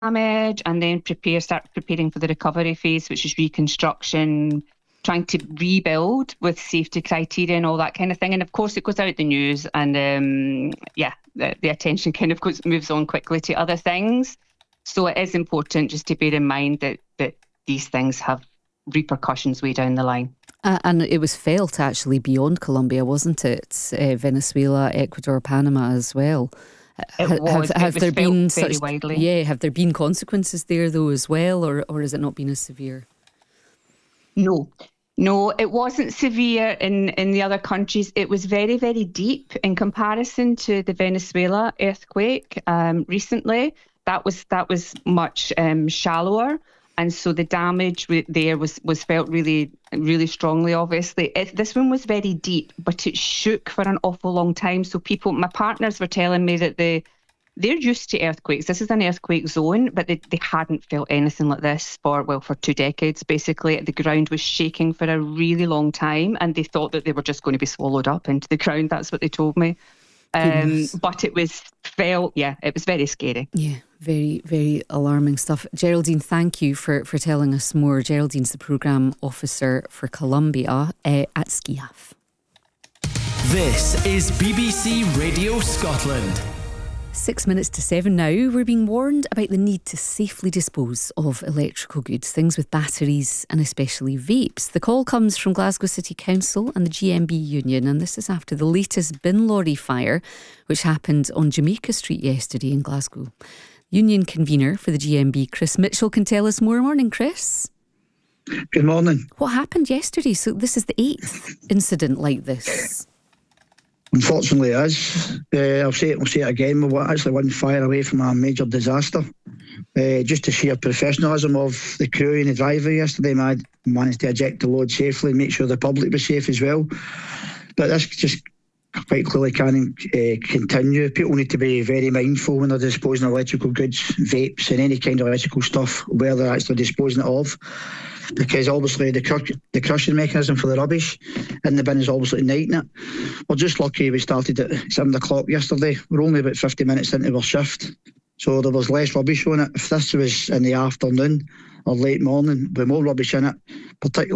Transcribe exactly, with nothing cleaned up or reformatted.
damage, and then prepare, start preparing for the recovery phase, which is reconstruction, trying to rebuild with safety criteria and all that kind of thing. And of course, it goes out the news, and um, yeah, the, the attention kind of goes, moves on quickly to other things. So it is important just to bear in mind that that these things have repercussions way down the line. Uh, and it was felt actually beyond Colombia, wasn't it? Uh, Venezuela, Ecuador, Panama as well. It ha- was. Have, have it was there been very such, widely. Yeah, have there been consequences there though as well, or or has it not been as severe? No. No, it wasn't severe in, in the other countries. It was very, very deep in comparison to the Venezuela earthquake um, recently. That was that was much um, shallower, and so the damage there was, was felt really, really strongly. Obviously, it, this one was very deep, but it shook for an awful long time. So people, my partners were telling me that they they're used to earthquakes. This is an earthquake zone, but they, they hadn't felt anything like this for well for two decades. Basically, the ground was shaking for a really long time, and they thought that they were just going to be swallowed up into the ground. That's what they told me. Um, but it was felt, yeah, it was very scary. Yeah, very, very alarming stuff. Geraldine, thank you for, for telling us more. Geraldine's the Programme Officer for Colombia uh, at SCIAF. This is B B C Radio Scotland. Six minutes to seven now. We're being warned about the need to safely dispose of electrical goods, things with batteries and especially vapes. The call comes from Glasgow City Council and the G M B Union, and this is after the latest bin lorry fire, which happened on Jamaica Street yesterday in Glasgow. Union convener for the G M B, Chris Mitchell, can tell us more. Morning, Chris. Good morning. What happened yesterday? So this is the eighth incident like this. Unfortunately, it is. Uh, I'll say it. I'll say it again. We're actually one fire away from a major disaster. Uh, just the sheer professionalism of the crew and the driver yesterday, man, managed to eject the load safely and make sure the public was safe as well. But this just quite clearly can uh, continue. People need to be very mindful when they're disposing of electrical goods, vapes, and any kind of electrical stuff where they're actually disposing it of. Because obviously the, crush, the crushing mechanism for the rubbish in the bin is obviously igniting it. We're just lucky we started at seven o'clock yesterday. We're only about fifty minutes into our shift, so there was less rubbish on it. If this was in the afternoon or late morning with more rubbish in it, particularly